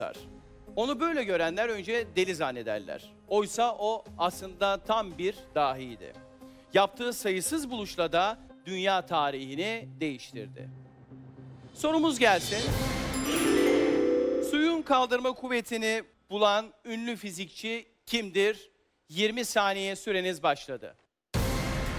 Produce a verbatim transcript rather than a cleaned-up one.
Onu böyle görenler önce deli zannederler. Oysa o aslında tam bir dahiydi. Yaptığı sayısız buluşla da dünya tarihini değiştirdi. Sorumuz gelsin. Suyun kaldırma kuvvetini bulan ünlü fizikçi kimdir? yirmi saniye süreniz başladı.